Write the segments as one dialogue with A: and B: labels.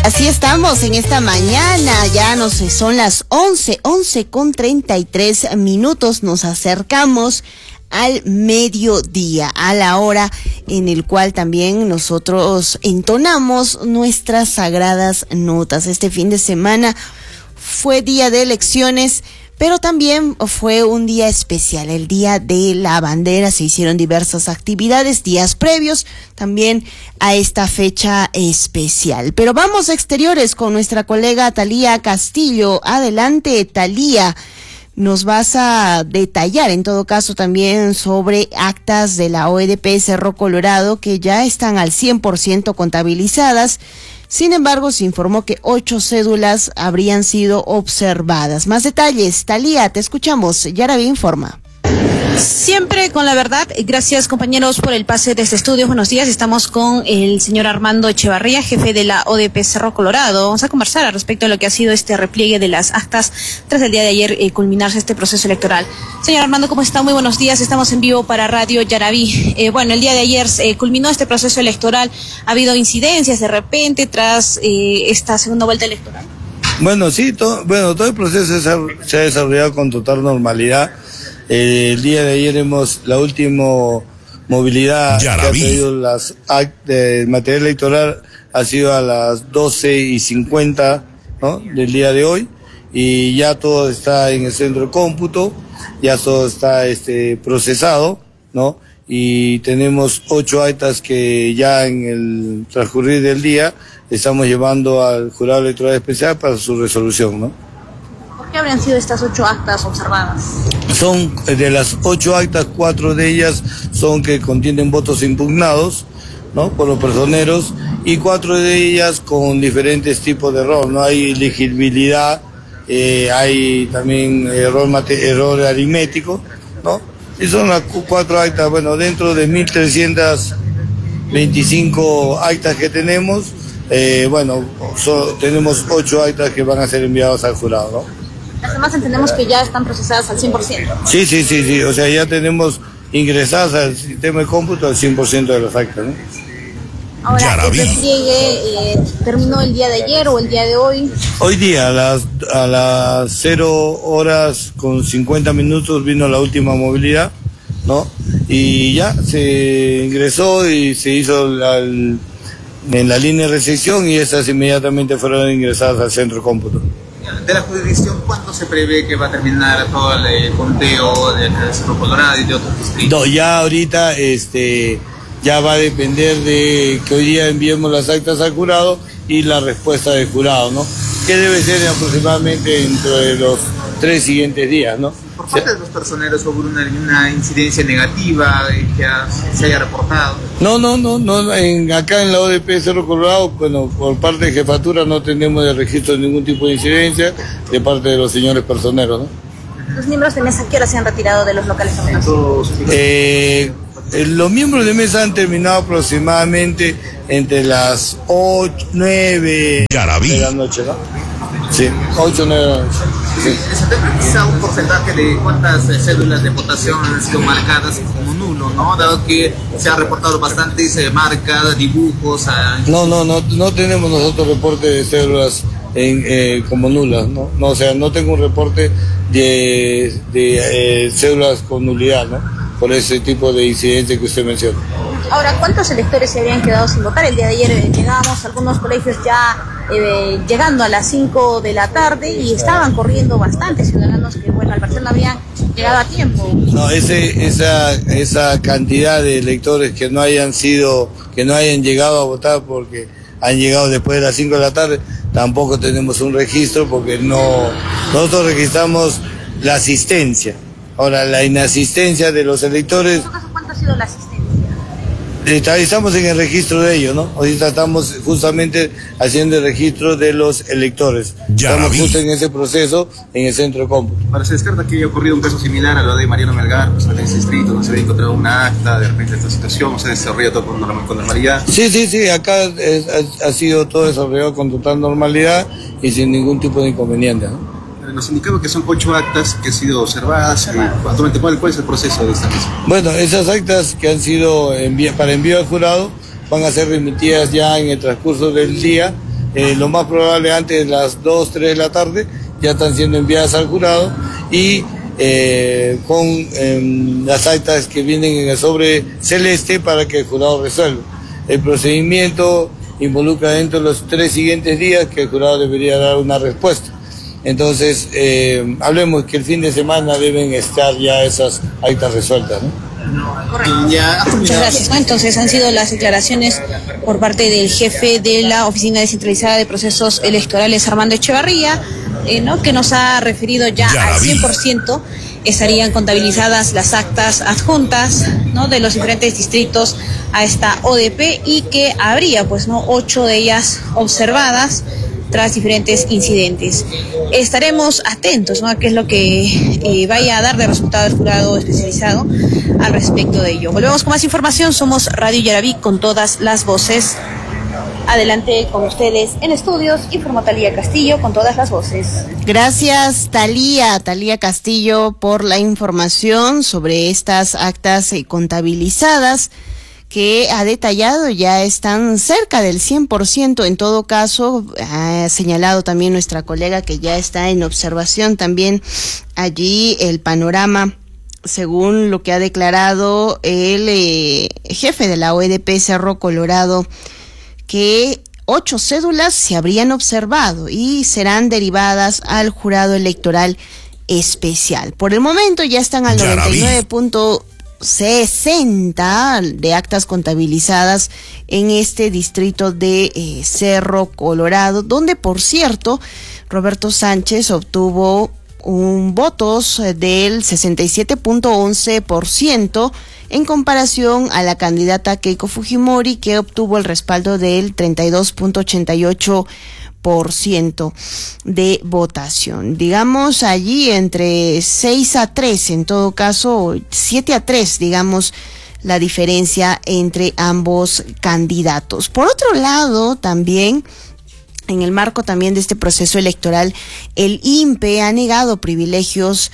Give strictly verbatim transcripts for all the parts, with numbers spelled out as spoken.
A: Así estamos en esta mañana, ya nos son las once, once con treinta y tres minutos, nos acercamos al mediodía, a la hora en el cual también nosotros entonamos nuestras sagradas notas. Este fin de semana fue día de elecciones, pero también fue un día especial, el Día de la Bandera. Se hicieron diversas actividades días previos también a esta fecha especial. Pero vamos a exteriores con nuestra colega Talía Castillo. Adelante, Talía. Nos vas a detallar en todo caso también sobre actas de la O E D P Cerro Colorado que ya están al cien por ciento contabilizadas. Sin embargo, se informó que ocho cédulas habrían sido observadas. Más detalles, Talía, te escuchamos. Yaraví informa.
B: Siempre con la verdad. Gracias, compañeros, por el pase de este estudio. Buenos días. Estamos con el señor Armando Echevarría, jefe de la O D P Cerro Colorado. Vamos a conversar al respecto de lo que ha sido este repliegue de las actas tras el día de ayer eh, culminarse este proceso electoral. Señor Armando, ¿cómo está? Muy buenos días. Estamos en vivo para Radio Yaraví. Eh, bueno, el día de ayer eh, culminó este proceso electoral. ¿Ha habido incidencias de repente tras eh, esta segunda vuelta electoral?
C: Bueno, sí, todo, bueno, todo el proceso se ha, se ha desarrollado con total normalidad. Eh, el día de ayer hemos, la última movilidad Yaraví. que ha traído las act, eh, el material electoral ha sido a las doce y cincuenta, ¿no?, del día de hoy, y ya todo está en el centro de cómputo, ya todo está este, procesado, ¿no? Y tenemos ocho actas que ya en el transcurrir del día estamos llevando al jurado electoral especial para su resolución, ¿no?
B: ¿Qué habrían sido estas ocho actas observadas?
C: Son, de las ocho actas, cuatro de ellas son que contienen votos impugnados, ¿no?, por los personeros, y cuatro de ellas con diferentes tipos de error, ¿no? Hay elegibilidad, eh, hay también error, mate, error aritmético, ¿no? Y son las cuatro actas, bueno, dentro de mil trescientas veinticinco actas que tenemos, eh, bueno, so, tenemos ocho actas que van a ser enviadas al jurado, ¿no?
B: Además entendemos que ya están procesadas al cien por ciento.
C: Sí, sí, sí, sí, o sea, ya tenemos ingresadas al sistema de cómputo al cien por ciento de las actas, ¿no?
B: Ahora, ¿el despliegue eh, terminó el día de ayer o el día de hoy?
C: Hoy día, a las, a las cero horas con cincuenta minutos vino la última movilidad, ¿no? Y ya se ingresó y se hizo la, el, en la línea de recepción, y esas inmediatamente fueron ingresadas al centro de cómputo.
D: De la jurisdicción, ¿cuándo se prevé que va a terminar todo el conteo del Cerro Colorado y de otros distritos?
C: No, ya ahorita este, ya va a depender de que hoy día enviemos las actas al jurado y la respuesta del jurado, ¿no? Que debe ser aproximadamente dentro de los tres siguientes días, ¿no?
D: Por parte de los personeros, ¿hubo una, una incidencia negativa que ha, se haya reportado?
C: No, no, no, no en, acá en la O D P Cerro Colorado, bueno, por parte de jefatura no tenemos de registro de ningún tipo de incidencia de parte de los señores personeros, ¿no?
B: ¿Los miembros de mesa qué hora se han retirado de los locales?
C: Eh, los miembros de mesa han terminado aproximadamente entre las ocho, nueve de la noche, ¿no? Sí, ocho, nueve de la noche.
D: Sí. ¿Se te precisa un porcentaje de cuántas cédulas de votación han sido marcadas como nulo, ¿no? Dado que se han reportado bastantes eh, marcas, dibujos. A...
C: No, no, no, no tenemos nosotros reporte de cédulas en, eh, como nulas, ¿no? No, o sea, no tengo un reporte de, de eh, cédulas con nulidad, ¿no? Por ese tipo de incidencia que usted menciona.
B: Ahora, ¿cuántos electores se habían quedado sin votar? El día de ayer eh, llegábamos a algunos colegios ya eh, llegando a las cinco de la tarde y estaban corriendo bastantes ciudadanos que, bueno, al parecer no habían llegado a tiempo.
C: No, ese, esa, esa cantidad de electores que no hayan sido, que no hayan llegado a votar porque han llegado después de las cinco de la tarde, tampoco tenemos un registro porque no, nosotros registramos la asistencia. Ahora, la inasistencia de los electores...
B: ¿En tu caso cuánto ha sido la asistencia?
C: Estamos en el registro de ellos, ¿no? Ahorita estamos justamente haciendo el registro de los electores. Ya estamos justo en ese proceso en el centro de cómputo.
D: Para se descarta que haya ocurrido un caso similar a lo de Mariano Melgar, pues en ese distrito, donde se había encontrado una acta, de repente esta situación, se desarrolla todo con, con normalidad.
C: Sí, sí, sí, acá es, ha, ha sido todo desarrollado con total normalidad y sin ningún tipo de inconveniente, ¿no?
D: Nos indicaba que son ocho actas que han sido observadas. Actualmente, ¿cuál, ¿cuál es el proceso de esta misma?
C: Bueno, esas actas que han sido envi para envío al jurado van a ser remitidas ya en el transcurso del día eh, lo más probable antes de las dos, tres de la tarde, ya están siendo enviadas al jurado y eh, con eh, las actas que vienen en el sobre celeste para que el jurado resuelva. El procedimiento involucra dentro de los tres siguientes días que el jurado debería dar una respuesta. Entonces, eh, hablemos que el fin de semana deben estar ya esas actas resueltas, ¿no?
B: Ya. Muchas gracias. Entonces han sido las declaraciones por parte del jefe de la Oficina Descentralizada de Procesos Electorales, Armando Echevarría, eh, ¿no? que nos ha referido ya, ya al cien por ciento estarían contabilizadas las actas adjuntas, ¿no? de los diferentes distritos a esta O D P y que habría pues no ocho de ellas observadas tras diferentes incidentes. Estaremos atentos, ¿no? a qué es lo que eh, vaya a dar de resultado el jurado especializado al respecto de ello. Volvemos con más información. Somos Radio Yarabí con todas las voces. Adelante con ustedes en estudios, informó Talía Castillo con todas las voces.
A: Gracias, Talía, Talía Castillo, por la información sobre estas actas eh, contabilizadas que ha detallado ya están cerca del cien por ciento. En todo caso, ha señalado también nuestra colega que ya está en observación también allí el panorama, según lo que ha declarado el eh, jefe de la O E D P Cerro Colorado, que ocho cédulas se habrían observado y serán derivadas al jurado electoral especial. Por el momento ya están al noventa y nueve punto sesenta de actas contabilizadas en este distrito de eh, Cerro Colorado, donde por cierto Roberto Sánchez obtuvo un votos del sesenta y siete punto once por ciento en comparación a la candidata Keiko Fujimori, que obtuvo el respaldo del treinta y dos punto ochenta y ocho por ciento de votación. Digamos allí entre seis a tres, en todo caso siete a tres, digamos, la diferencia entre ambos candidatos. Por otro lado, también en el marco también de este proceso electoral, el I N P E ha negado privilegios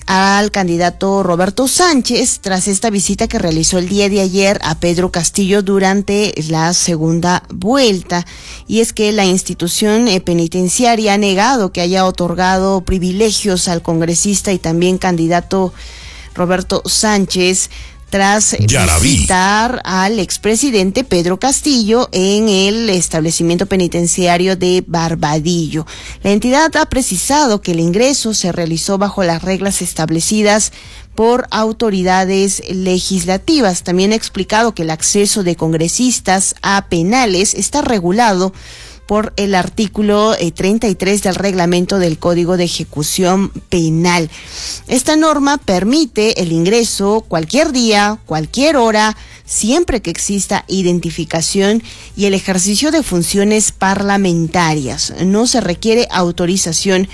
A: al candidato Roberto Sánchez tras esta visita que realizó el día de ayer a Pedro Castillo durante la segunda vuelta. Y es que la institución eh, penitenciaria ha negado que haya otorgado privilegios al congresista y también candidato Roberto Sánchez tras visitar al expresidente Pedro Castillo en el establecimiento penitenciario de Barbadillo. La entidad ha precisado que el ingreso se realizó bajo las reglas establecidas por autoridades legislativas. También ha explicado que el acceso de congresistas a penales está regulado por el artículo eh, treinta y tres del reglamento del Código de Ejecución Penal. Esta norma permite el ingreso cualquier día, cualquier hora, siempre que exista identificación y el ejercicio de funciones parlamentarias. No se requiere autorización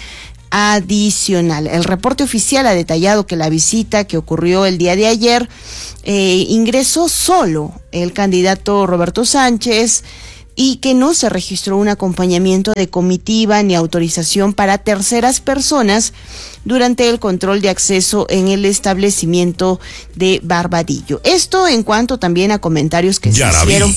A: adicional. El reporte oficial ha detallado que la visita que ocurrió el día de ayer eh, ingresó solo el candidato Roberto Sánchez y que no se registró un acompañamiento de comitiva ni autorización para terceras personas durante el control de acceso en el establecimiento de Barbadillo. Esto en cuanto también a comentarios que ya se hicieron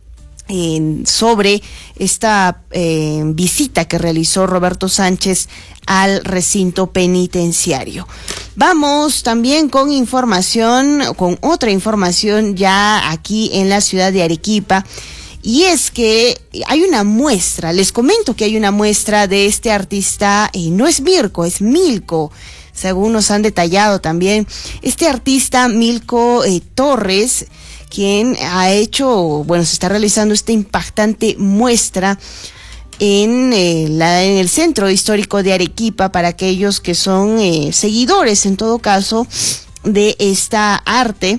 A: eh, sobre esta eh, visita que realizó Roberto Sánchez al recinto penitenciario. Vamos también con información, con otra información ya aquí en la ciudad de Arequipa. Y es que hay una muestra, les comento que hay una muestra de este artista, y no es Mirko, es Milko, según nos han detallado también. Este artista, Milko eh, Torres, quien ha hecho, bueno, se está realizando esta impactante muestra en, eh, la, en el centro histórico de Arequipa para aquellos que son eh, seguidores, en todo caso, de esta arte,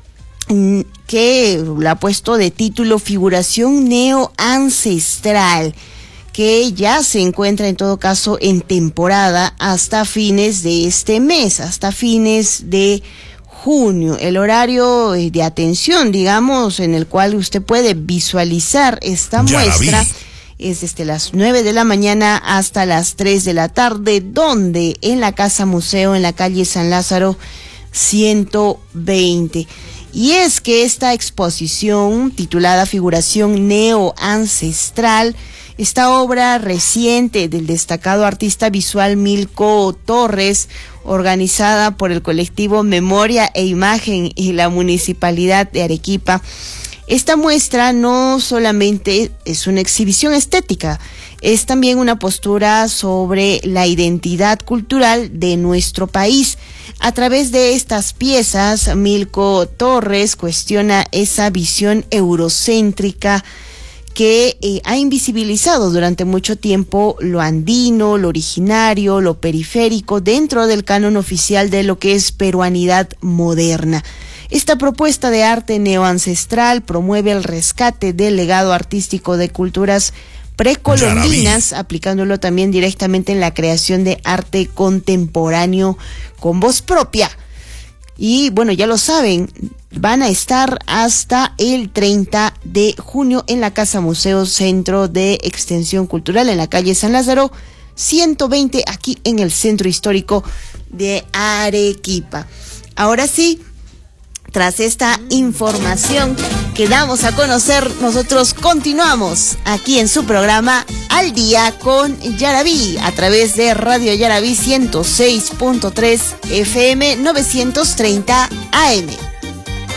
A: que la ha puesto de título Figuración Neo-Ancestral, que ya se encuentra en todo caso en temporada hasta fines de este mes, hasta fines de junio. El horario de atención, digamos, en el cual usted puede visualizar esta ya muestra es desde las nueve de la mañana hasta las tres de la tarde, donde en la Casa Museo, en la calle San Lázaro ciento veinte. Y es que esta exposición, titulada Figuración Neo-Ancestral, esta obra reciente del destacado artista visual Milko Torres, organizada por el colectivo Memoria e Imagen y la Municipalidad de Arequipa, esta muestra no solamente es una exhibición estética, es también una postura sobre la identidad cultural de nuestro país. A través de estas piezas, Milko Torres cuestiona esa visión eurocéntrica que eh, ha invisibilizado durante mucho tiempo lo andino, lo originario, lo periférico dentro del canon oficial de lo que es peruanidad moderna. Esta propuesta de arte neoancestral promueve el rescate del legado artístico de culturas precolombinas, aplicándolo también directamente en la creación de arte contemporáneo con voz propia. Y bueno, ya lo saben, van a estar hasta el treinta de junio en la Casa Museo Centro de Extensión Cultural, en la calle San Lázaro ciento veinte, aquí en el Centro Histórico de Arequipa. Ahora sí, tras esta información que damos a conocer, nosotros continuamos aquí en su programa Al Día con Yaraví, a través de Radio Yaraví ciento seis punto tres F M novecientos treinta A M.